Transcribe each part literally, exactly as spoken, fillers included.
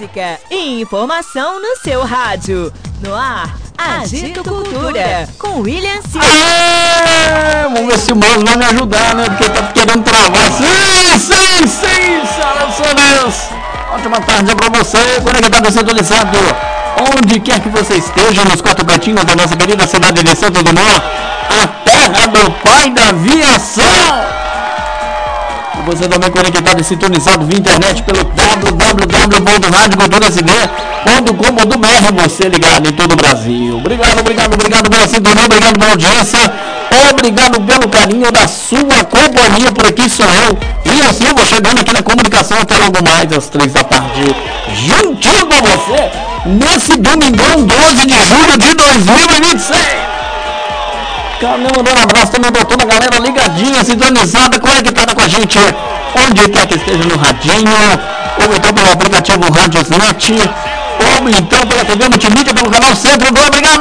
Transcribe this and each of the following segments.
música e informação no seu rádio. No ar, Agito Cultura, com William Silva. Aê! Vamos ver se o moço vai me ajudar, né? Porque tá querendo travar. Sim, sim, sim, senhoras e senhores. Ótima tarde pra você, conectado e sintonizado. Onde quer que você esteja, nos quatro cantinhos da nossa querida cidade de Santos Dumont, a terra do pai da aviação. Você também conectado e sintonizado via internet pelo w w w ponto rádio cultura s d ponto com ponto b r. Você ligado em todo o Brasil. Obrigado, obrigado, obrigado pela sintonia, obrigado pela audiência, obrigado pelo carinho da sua companhia. Por aqui sou eu, William Silva, chegando aqui na comunicação até logo mais às três da tarde, juntinho com você, nesse domingão doze de julho de dois mil e vinte e seis. Caminho, mandando um abraço também pra toda a galera ligadinha, sintonizada, conectada com a gente, onde quer que esteja no radinho, ou então pelo aplicativo Radiosnet, ou então pela T V Multimídia, pelo canal Centro do Obrigado!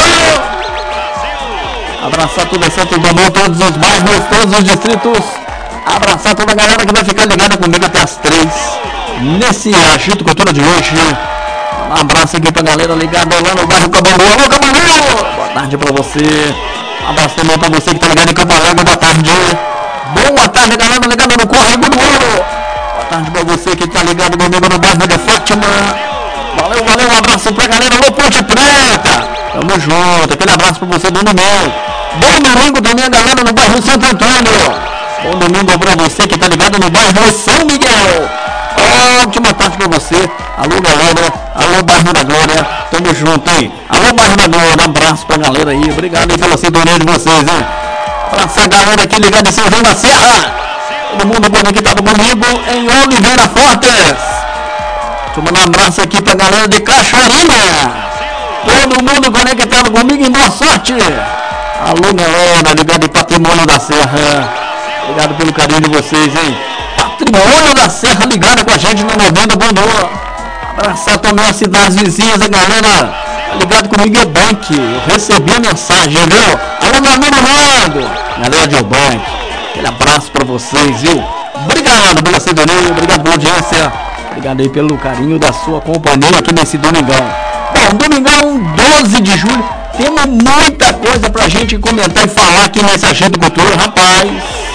Abraçar toda a Santos Dumont, todos os bairros, todos os distritos, abraçar toda a galera que vai ficar ligada comigo até as três, nesse Agito Cultura de hoje. Um abraço aqui pra galera ligada lá no bairro Cabangu. Alô, Cabangu! Boa tarde pra você. Um abraço também pra você que tá ligado em Campo Alegre, boa tarde. Boa tarde, galera ligada no Córrego do Ouro. Boa tarde pra você que tá ligado comigo no bairro de Fátima. Valeu, valeu, um abraço pra galera no Ponte Preta. Tamo junto, aquele abraço pra você, Dona Mel. Bom domingo também a galera no bairro Santo Antônio. Bom domingo pra você que tá ligado no bairro São Miguel. Ótima tarde pra você. Alô, galera. Alô, bairro da Glória. Tamo junto, hein? Alô, bairro da Glória. Um abraço pra galera aí. Obrigado aí pela sintonia de vocês, hein? Abraço a galera aqui ligada em São João da Serra. Todo mundo conectado comigo em Oliveira Fortes. Deixa eu mandar um abraço aqui pra galera de Cachoeirinha. Todo mundo conectado comigo em Boa Sorte. Alô, galera ligada em Patrimônio da Serra. Obrigado pelo carinho de vocês, hein? Patrimônio da Serra ligada com a gente na noventa ponto um. Abraçar também as cidades vizinhas, a galera ligado comigo é Bank. Eu recebi a mensagem, viu? Alô, meu amigo Nando, galera de Bank. Aquele abraço pra vocês, viu? Obrigado pela sintonia, obrigado pela audiência. Obrigado aí pelo carinho da sua companhia aqui nesse domingão. Bom, domingão doze de julho. Temos muita coisa pra gente comentar e falar aqui nesse Agito Cultura, rapaz.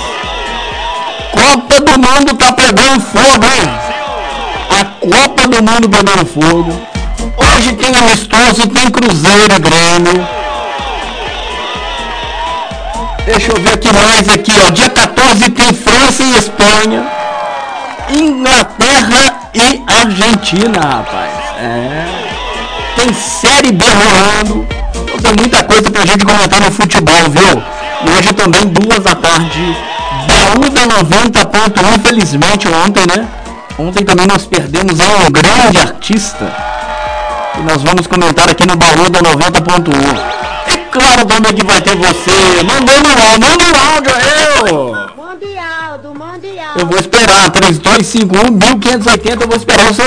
Copa do Mundo tá pegando fogo, hein? A Copa do Mundo pegando fogo. Hoje tem amistoso, tem Cruzeiro e Grêmio. Deixa eu ver aqui mais aqui, ó. Dia quatorze tem França e Espanha, Inglaterra e Argentina, rapaz. É. Tem Série B rolando. Então tem muita coisa pra gente comentar no futebol, viu? E hoje também, duas da tarde, Baú da noventa ponto um, infelizmente ontem, né? Ontem também nós perdemos um grande artista. E nós vamos comentar aqui no Baú da noventa ponto um. E claro também que vai ter você mandando um áudio, manda um áudio aí! Mundial, do Mundial. Eu vou esperar, três dois cinco um, mil quinhentos e oitenta, eu vou esperar o seu